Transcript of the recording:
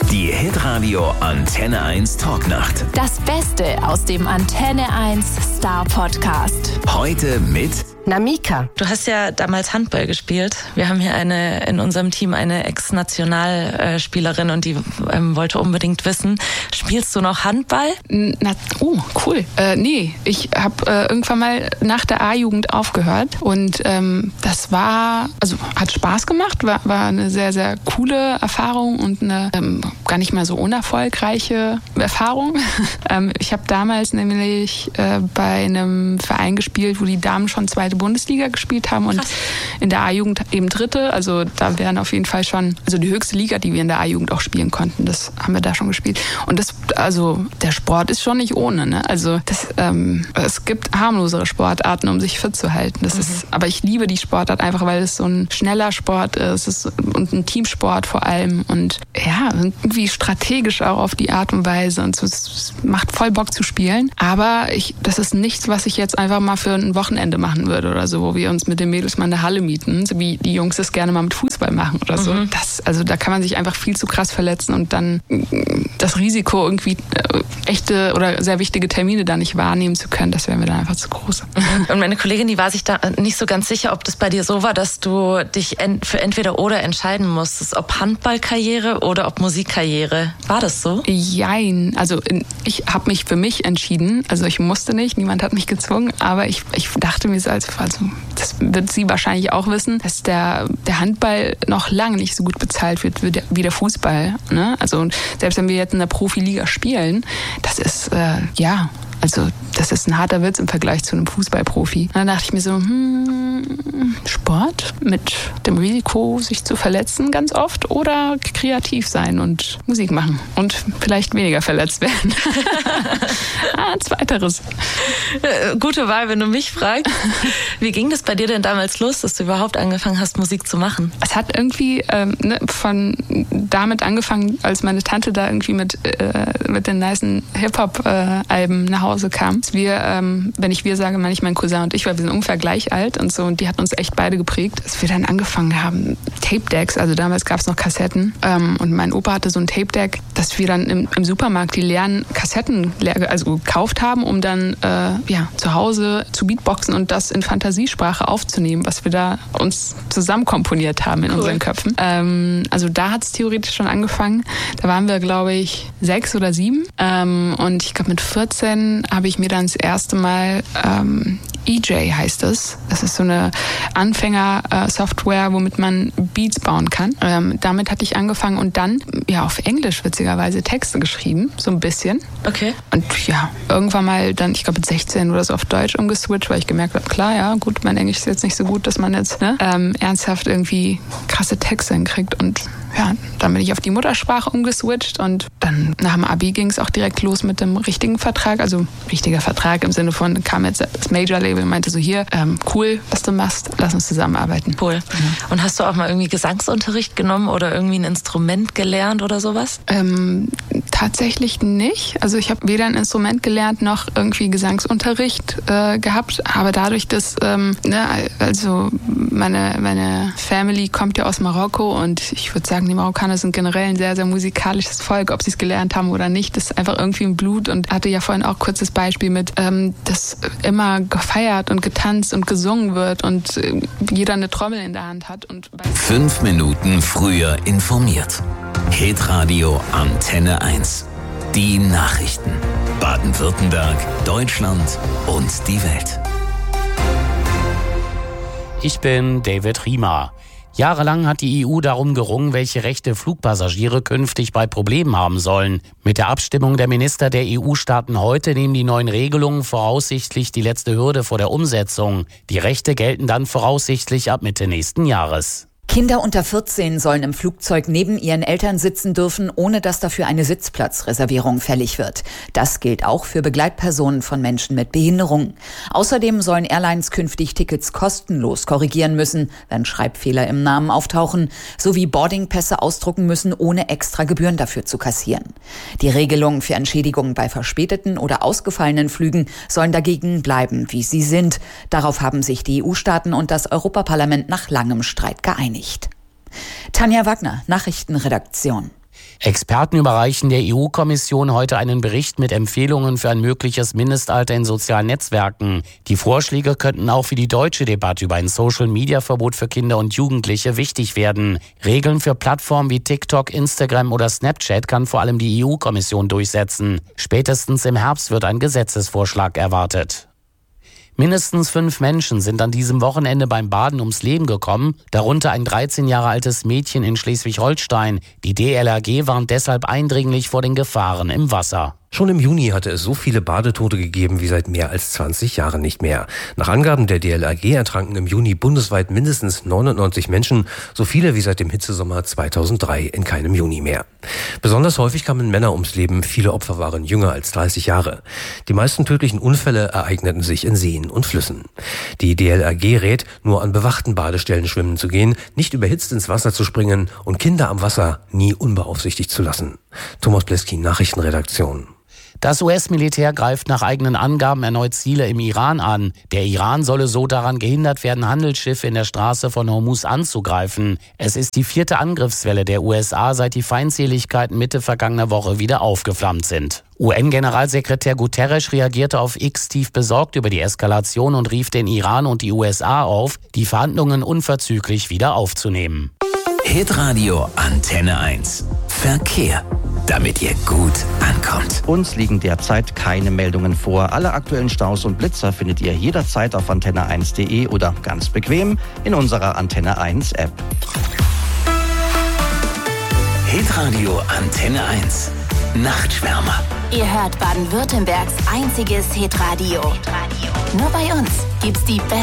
Die Hitradio Antenne 1 Talknacht. Das Beste aus dem Antenne 1 Star Podcast. Heute mit Namika. Du hast ja damals Handball gespielt. Wir haben hier in unserem Team eine Ex-Nationalspielerin und die wollte unbedingt wissen, spielst du noch Handball? Cool. Nee, ich habe irgendwann mal nach der A-Jugend aufgehört und das hat Spaß gemacht, war eine sehr, sehr coole Erfahrung und eine gar nicht mal so unerfolgreiche Erfahrung. Ich habe damals nämlich bei einem Verein gespielt, wo die Damen schon zweite Bundesliga gespielt haben und Krass. In der A-Jugend eben dritte. Also da wären auf jeden Fall schon, also die höchste Liga, die wir in der A-Jugend auch spielen konnten, das haben wir da schon gespielt. Und der Sport ist schon nicht ohne, ne? Also es gibt harmlosere Sportarten, um sich fit zu halten. Aber ich liebe die Sportart einfach, weil es so ein schneller Sport ist und ein Teamsport vor allem und ja, irgendwie strategisch auch auf die Art und Weise und so. Es macht voll Bock zu spielen. Aber das ist nichts, was ich jetzt einfach mal für ein Wochenende machen würde oder so, wo wir uns mit den Mädels mal eine Halle mieten, so wie die Jungs es gerne mal mit Fußball machen oder so. Da kann man sich einfach viel zu krass verletzen und dann das Risiko, irgendwie echte oder sehr wichtige Termine da nicht wahrnehmen zu können, das wäre mir dann einfach zu groß. Und meine Kollegin, die war sich da nicht so ganz sicher, ob das bei dir so war, dass du dich für entweder oder entscheiden musstest, ob Handballkarriere oder ob Musikkarriere. War das so? Jein. Also ich habe mich für mich entschieden. Also ich musste nicht, niemand hat mich gezwungen, aber ich dachte mir so, also das wird sie wahrscheinlich auch wissen, dass der Handball noch lange nicht so gut bezahlt wird wie der Fußball. Ne? Also selbst wenn wir jetzt in der Profiliga spielen, das ist das ist ein harter Witz im Vergleich zu einem Fußballprofi. Und dann dachte ich mir so, Sport mit dem Risiko, sich zu verletzen ganz oft oder kreativ sein und Musik machen und vielleicht weniger verletzt werden. Zweiteres. Gute Wahl, wenn du mich fragst. Wie ging das bei dir denn damals los, dass du überhaupt angefangen hast, Musik zu machen? Es hat irgendwie damit angefangen, als meine Tante da irgendwie mit den nicen Hip-Hop-Alben nach Hause kam. Wenn ich wir sage, meine ich mein Cousin und ich, weil wir sind ungefähr gleich alt und so und die hat uns echt beide geprägt, dass wir dann angefangen haben, Tape-Decks, also damals gab es noch Kassetten und mein Opa hatte so ein Tape-Deck, dass wir dann im Supermarkt die leeren Kassetten gekauft haben, um dann zu Hause zu Beatboxen und das in Fantasiesprache aufzunehmen, was wir da uns zusammen komponiert haben in unseren Köpfen. Da hat es theoretisch schon angefangen. Da waren wir, glaube ich, 6 oder 7 und ich glaube mit 14 habe ich mir dann das erste Mal EJ heißt es. Das ist so eine Anfänger-Software, womit man Beats bauen kann. Damit hatte ich angefangen und dann auf Englisch witzigerweise Texte geschrieben, so ein bisschen. Okay. Und irgendwann mal dann, ich glaube mit 16 oder so auf Deutsch umgeswitcht, weil ich gemerkt habe, klar, ja, gut, mein Englisch ist jetzt nicht so gut, dass man jetzt ernsthaft irgendwie krasse Texte hinkriegt und dann bin ich auf die Muttersprache umgeswitcht und dann nach dem Abi ging es auch direkt los mit dem richtigen Vertrag, also richtiger Vertrag im Sinne von, kam jetzt das Major-Label und meinte so, hier, cool, was du machst, lass uns zusammenarbeiten. Cool. Und hast du auch mal irgendwie Gesangsunterricht genommen oder irgendwie ein Instrument gelernt oder sowas? Tatsächlich nicht. Also ich habe weder ein Instrument gelernt noch irgendwie Gesangsunterricht gehabt, aber dadurch, dass meine Family kommt ja aus Marokko und ich würde sagen, die Marokkaner sind generell ein sehr, sehr musikalisches Volk, ob sie es gelernt haben oder nicht, das ist einfach irgendwie im Blut und hatte ja vorhin auch kurzes Beispiel mit, dass immer gefeiert und getanzt und gesungen wird und jeder eine Trommel in der Hand hat. 5 Minuten früher informiert. Hitradio Antenne 1. Die Nachrichten. Baden-Württemberg, Deutschland und die Welt. Ich bin David Riemer. Jahrelang hat die EU darum gerungen, welche Rechte Flugpassagiere künftig bei Problemen haben sollen. Mit der Abstimmung der Minister der EU-Staaten heute nehmen die neuen Regelungen voraussichtlich die letzte Hürde vor der Umsetzung. Die Rechte gelten dann voraussichtlich ab Mitte nächsten Jahres. Kinder unter 14 sollen im Flugzeug neben ihren Eltern sitzen dürfen, ohne dass dafür eine Sitzplatzreservierung fällig wird. Das gilt auch für Begleitpersonen von Menschen mit Behinderung. Außerdem sollen Airlines künftig Tickets kostenlos korrigieren müssen, wenn Schreibfehler im Namen auftauchen, sowie Boardingpässe ausdrucken müssen, ohne extra Gebühren dafür zu kassieren. Die Regelungen für Entschädigungen bei verspäteten oder ausgefallenen Flügen sollen dagegen bleiben, wie sie sind. Darauf haben sich die EU-Staaten und das Europaparlament nach langem Streit geeinigt. Tanja Wagner, Nachrichtenredaktion. Experten überreichen der EU-Kommission heute einen Bericht mit Empfehlungen für ein mögliches Mindestalter in sozialen Netzwerken. Die Vorschläge könnten auch für die deutsche Debatte über ein Social-Media-Verbot für Kinder und Jugendliche wichtig werden. Regeln für Plattformen wie TikTok, Instagram oder Snapchat kann vor allem die EU-Kommission durchsetzen. Spätestens im Herbst wird ein Gesetzesvorschlag erwartet. Mindestens 5 Menschen sind an diesem Wochenende beim Baden ums Leben gekommen, darunter ein 13 Jahre altes Mädchen in Schleswig-Holstein. Die DLRG warnt deshalb eindringlich vor den Gefahren im Wasser. Schon im Juni hatte es so viele Badetote gegeben wie seit mehr als 20 Jahren nicht mehr. Nach Angaben der DLRG ertranken im Juni bundesweit mindestens 99 Menschen, so viele wie seit dem Hitzesommer 2003 in keinem Juni mehr. Besonders häufig kamen Männer ums Leben, viele Opfer waren jünger als 30 Jahre. Die meisten tödlichen Unfälle ereigneten sich in Seen und Flüssen. Die DLRG rät, nur an bewachten Badestellen schwimmen zu gehen, nicht überhitzt ins Wasser zu springen und Kinder am Wasser nie unbeaufsichtigt zu lassen. Thomas Bleski, Nachrichtenredaktion. Das US-Militär greift nach eigenen Angaben erneut Ziele im Iran an. Der Iran solle so daran gehindert werden, Handelsschiffe in der Straße von Hormuz anzugreifen. Es ist die 4. Angriffswelle der USA, seit die Feindseligkeiten Mitte vergangener Woche wieder aufgeflammt sind. UN-Generalsekretär Guterres reagierte auf X tief besorgt über die Eskalation und rief den Iran und die USA auf, die Verhandlungen unverzüglich wieder aufzunehmen. Hitradio Antenne 1. Verkehr. Damit ihr gut ankommt. Uns liegen derzeit keine Meldungen vor. Alle aktuellen Staus und Blitzer findet ihr jederzeit auf antenne1.de oder ganz bequem in unserer Antenne 1 App. Hitradio Antenne 1. Nachtschwärmer. Ihr hört Baden-Württembergs einziges Hitradio. Nur bei uns gibt's die